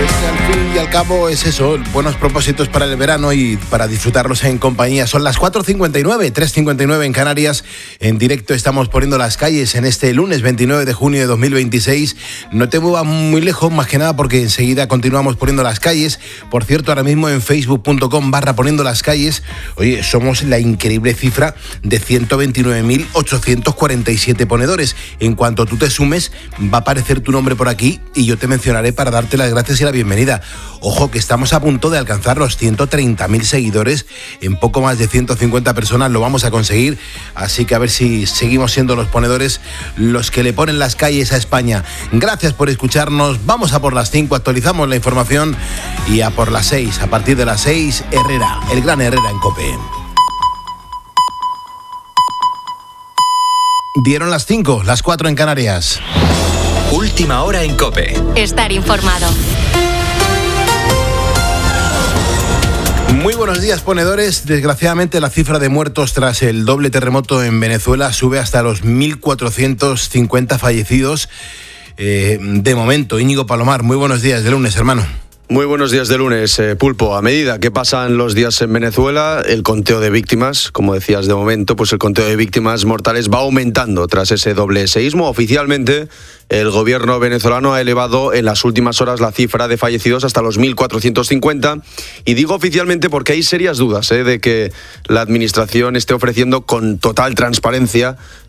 Al fin y al cabo es eso, buenos propósitos para el verano y para disfrutarlos en compañía. Son las 4:59, 3:59 en Canarias. En directo estamos poniendo las calles en este lunes 29 de junio de 2026. No te muevas muy lejos, más que nada porque enseguida continuamos poniendo las calles. Por cierto, ahora mismo en facebook.com/poniendo las calles, oye, somos la increíble cifra de 129.847 ponedores. En cuanto tú te sumes, va a aparecer tu nombre por aquí y yo te mencionaré para darte las gracias y la bienvenida. Ojo que estamos a punto de alcanzar los 130.000 seguidores. En poco más de 150 personas lo vamos a conseguir. Así que a ver si seguimos siendo los ponedores los que le ponen las calles a España. Gracias por escucharnos. Vamos a por las 5, actualizamos la información y a por las 6. A partir de las 6, Herrera, el gran Herrera en COPE. Dieron las 5, las 4 en Canarias. Última hora en COPE. Estar informado. Muy buenos días, ponedores. Desgraciadamente la cifra de muertos tras el doble terremoto en Venezuela sube hasta los 1.450 fallecidos. De momento, Íñigo Palomar, muy buenos días de lunes, hermano. Muy buenos días de lunes, Pulpo. A medida que pasan los días en Venezuela, el conteo de víctimas, como decías de momento, pues el conteo de víctimas mortales va aumentando tras ese doble seísmo. Oficialmente, el gobierno venezolano ha elevado en las últimas horas la cifra de fallecidos hasta los 1.450. Y digo oficialmente porque hay serias dudas de que la administración esté ofreciendo con total transparencia